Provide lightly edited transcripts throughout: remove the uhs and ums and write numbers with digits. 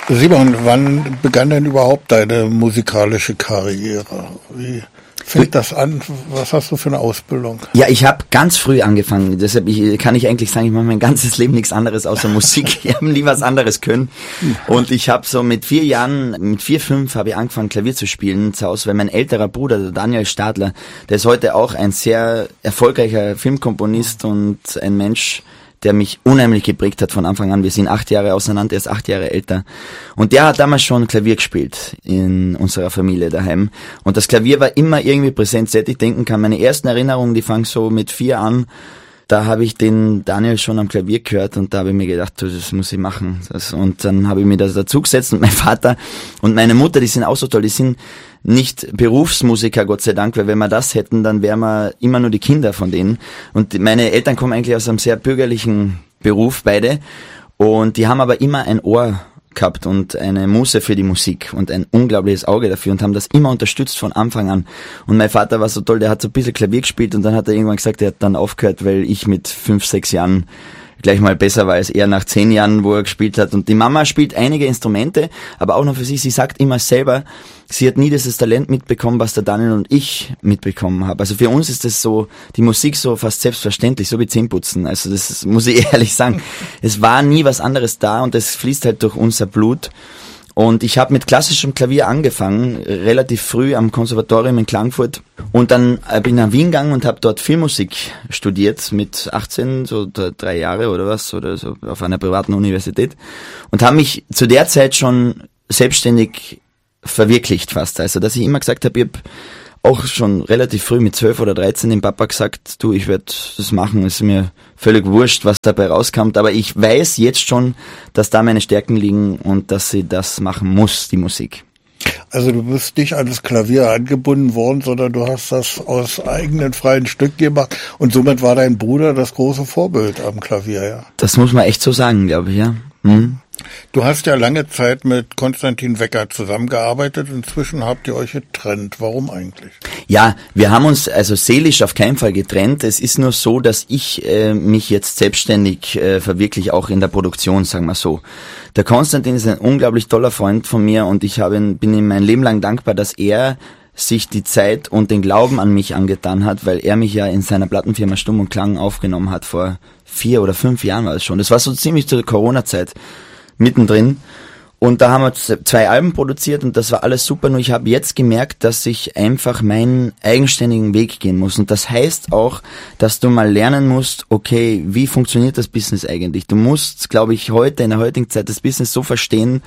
Simon, wann begann denn überhaupt deine musikalische Karriere? Wie fängt das an? Was hast du für eine Ausbildung? Ja, ich habe ganz früh angefangen. Deshalb kann ich eigentlich sagen, ich mache mein ganzes Leben nichts anderes außer Musik. Ich habe nie was anderes können. Und ich habe so mit 4 Jahren, mit 4, 5 habe ich angefangen Klavier zu spielen zu Hause, weil mein älterer Bruder, der Daniel Stadler, der ist heute auch ein sehr erfolgreicher Filmkomponist und ein Mensch, der mich unheimlich geprägt hat von Anfang an. Wir sind 8 Jahre auseinander, er ist 8 Jahre älter. Und der hat damals schon Klavier gespielt in unserer Familie daheim. Und das Klavier war immer irgendwie präsent, seit ich denken kann. Meine ersten Erinnerungen, die fangen so mit 4 an. Da habe ich den Daniel schon am Klavier gehört und da habe ich mir gedacht, das muss ich machen. Und dann habe ich mir das dazu gesetzt und mein Vater und meine Mutter, die sind auch so toll, die sind nicht Berufsmusiker, Gott sei Dank, weil wenn wir das hätten, dann wären wir immer nur die Kinder von denen. Und meine Eltern kommen eigentlich aus einem sehr bürgerlichen Beruf, beide. Und die haben aber immer ein Ohr gehabt und eine Muße für die Musik und ein unglaubliches Auge dafür und haben das immer unterstützt von Anfang an. Und mein Vater war so toll, der hat so ein bisschen Klavier gespielt und dann hat er irgendwann gesagt, er hat dann aufgehört, weil ich mit 5, 6 Jahren gleich mal besser war als er nach 10 Jahren, wo er gespielt hat. Und die Mama spielt einige Instrumente, aber auch noch für sich. Sie sagt immer selber, sie hat nie dieses Talent mitbekommen, was der Daniel und ich mitbekommen haben. Also für uns ist das so, die Musik so fast selbstverständlich, so wie Zähneputzen. Also das muss ich ehrlich sagen. Es war nie was anderes da und es fließt halt durch unser Blut. Und ich habe mit klassischem Klavier angefangen, relativ früh am Konservatorium in Klagenfurt. Und dann bin ich nach Wien gegangen und habe dort Filmmusik studiert mit 18, so 3 Jahre oder was, oder so auf einer privaten Universität. Und habe mich zu der Zeit schon selbstständig verwirklicht fast. Also dass ich immer gesagt habe, ich habe auch schon relativ früh mit 12 oder 13 dem Papa gesagt, du, ich werde das machen, es ist mir völlig wurscht, was dabei rauskommt, aber ich weiß jetzt schon, dass da meine Stärken liegen und dass sie das machen muss, die Musik. Also du bist nicht an das Klavier angebunden worden, sondern du hast das aus eigenen freien Stück gemacht und somit war dein Bruder das große Vorbild am Klavier, ja? Das muss man echt so sagen, glaube ich, ja. Mhm. Du hast ja lange Zeit mit Konstantin Wecker zusammengearbeitet. Inzwischen habt ihr euch getrennt. Warum eigentlich? Ja, wir haben uns also seelisch auf keinen Fall getrennt. Es ist nur so, dass ich mich jetzt selbstständig verwirkliche, auch in der Produktion, sagen wir so. Der Konstantin ist ein unglaublich toller Freund von mir und ich bin ihm mein Leben lang dankbar, dass er sich die Zeit und den Glauben an mich angetan hat, weil er mich ja in seiner Plattenfirma Stumm und Klang aufgenommen hat. Vor 4 oder 5 Jahren war es schon. Das war so ziemlich zur Corona-Zeit mittendrin. Und da haben wir 2 Alben produziert und das war alles super. Nur ich habe jetzt gemerkt, dass ich einfach meinen eigenständigen Weg gehen muss. Und das heißt auch, dass du mal lernen musst, okay, wie funktioniert das Business eigentlich? Du musst, glaube ich, heute, in der heutigen Zeit, das Business so verstehen,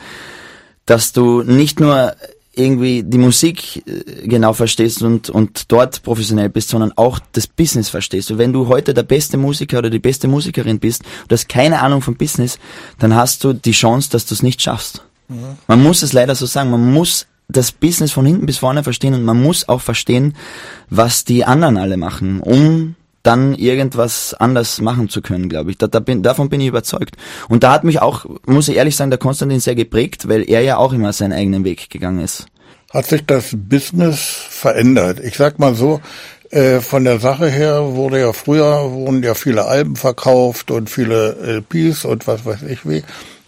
dass du nicht nur irgendwie die Musik genau verstehst und dort professionell bist, sondern auch das Business verstehst. Und wenn du heute der beste Musiker oder die beste Musikerin bist und hast keine Ahnung vom Business, dann hast du die Chance, dass du es nicht schaffst. Mhm. Man muss es leider so sagen, man muss das Business von hinten bis vorne verstehen und man muss auch verstehen, was die anderen alle machen, um dann irgendwas anders machen zu können, glaube ich. Davon bin ich überzeugt. Und da hat mich auch, muss ich ehrlich sagen, der Konstantin sehr geprägt, weil er ja auch immer seinen eigenen Weg gegangen ist. Hat sich das Business verändert? Ich sag mal so, von der Sache her wurden ja viele Alben verkauft und viele LPs und was weiß ich wie.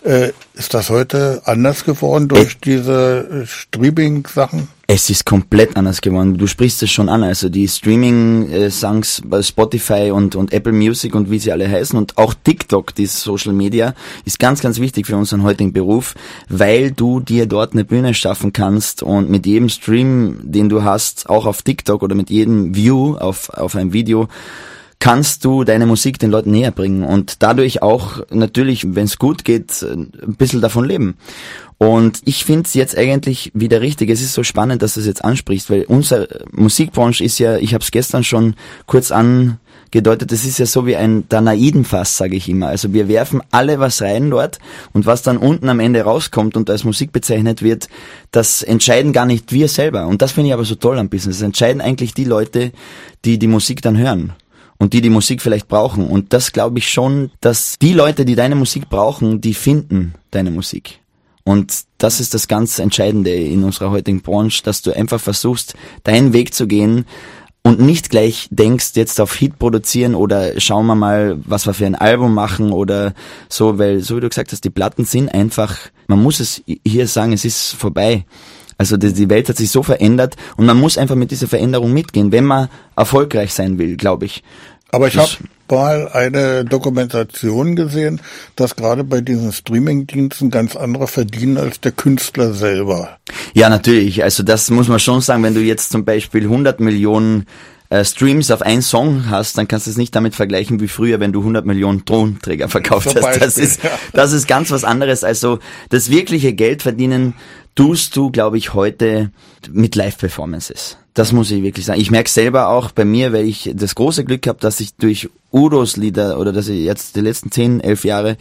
Ist das heute anders geworden durch diese Streaming-Sachen? Es ist komplett anders geworden. Du sprichst es schon an. Also die Streaming-Songs bei Spotify und Apple Music und wie sie alle heißen und auch TikTok, die Social Media, ist ganz, ganz wichtig für unseren heutigen Beruf, weil du dir dort eine Bühne schaffen kannst und mit jedem Stream, den du hast, auch auf TikTok oder mit jedem View auf ein Video, kannst du deine Musik den Leuten näher bringen und dadurch auch natürlich, wenn es gut geht, ein bisschen davon leben. Und ich finde es jetzt eigentlich wieder richtig. Es ist so spannend, dass du es jetzt ansprichst, weil unsere Musikbranche ist ja, ich habe es gestern schon kurz angedeutet, das ist ja so wie ein Danaidenfass, sage ich immer. Also wir werfen alle was rein dort und was dann unten am Ende rauskommt und als Musik bezeichnet wird, das entscheiden gar nicht wir selber. Und das finde ich aber so toll am Business. Das entscheiden eigentlich die Leute, die die Musik dann hören. Und die Musik vielleicht brauchen. Und das glaube ich schon, dass die Leute, die deine Musik brauchen, die finden deine Musik. Und das ist das ganz Entscheidende in unserer heutigen Branche, dass du einfach versuchst, deinen Weg zu gehen, und nicht gleich denkst, jetzt auf Hit produzieren oder schauen wir mal, was wir für ein Album machen oder so, weil, so wie du gesagt hast, die Platten sind einfach, man muss es hier sagen, es ist vorbei. Also die Welt hat sich so verändert und man muss einfach mit dieser Veränderung mitgehen, wenn man erfolgreich sein will, glaube ich. Aber ich habe mal eine Dokumentation gesehen, dass gerade bei diesen Streaming-Diensten ganz andere verdienen als der Künstler selber. Ja, natürlich. Also das muss man schon sagen, wenn du jetzt zum Beispiel 100 Millionen Streams auf einen Song hast, dann kannst du es nicht damit vergleichen wie früher, wenn du 100 Millionen Tonträger verkauft hast. Das ist ganz was anderes. Also das wirkliche Geld verdienen tust du, glaube ich, heute mit Live-Performances. Das muss ich wirklich sagen. Ich merke selber auch bei mir, weil ich das große Glück habe, dass ich durch Udos Lieder oder dass ich jetzt die letzten 10, 11 Jahre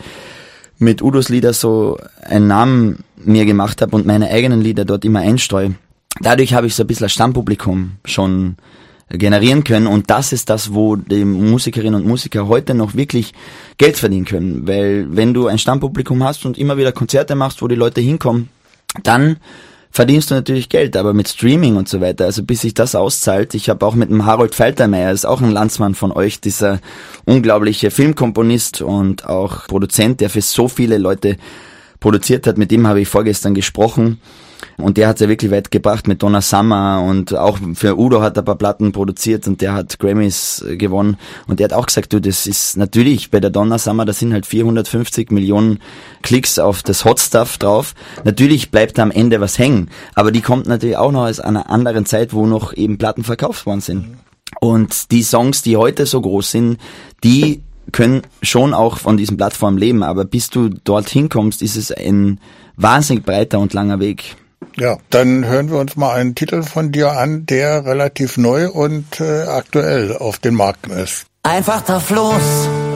mit Udos Lieder so einen Namen mir gemacht habe und meine eigenen Lieder dort immer einstreue. Dadurch habe ich so ein bisschen ein Stammpublikum schon generieren können und das ist das, wo die Musikerinnen und Musiker heute noch wirklich Geld verdienen können, weil wenn du ein Stammpublikum hast und immer wieder Konzerte machst, wo die Leute hinkommen, dann verdienst du natürlich Geld, aber mit Streaming und so weiter, also bis sich das auszahlt. Ich habe auch mit dem Harold Faltermeier, ist auch ein Landsmann von euch, dieser unglaubliche Filmkomponist und auch Produzent, der für so viele Leute produziert hat, mit dem habe ich vorgestern gesprochen und der hat es ja wirklich weit gebracht mit Donna Summer und auch für Udo hat er ein paar Platten produziert und der hat Grammys gewonnen und der hat auch gesagt, du, das ist natürlich bei der Donna Summer, da sind halt 450 Millionen Klicks auf das Hot Stuff drauf, natürlich bleibt da am Ende was hängen, aber die kommt natürlich auch noch aus einer anderen Zeit, wo noch eben Platten verkauft worden sind und die Songs, die heute so groß sind, die können schon auch von diesen Plattformen leben, aber bis du dorthin kommst, ist es ein wahnsinnig breiter und langer Weg. Ja, dann hören wir uns mal einen Titel von dir an, der relativ neu und aktuell auf den Markt ist. Einfach drauf los,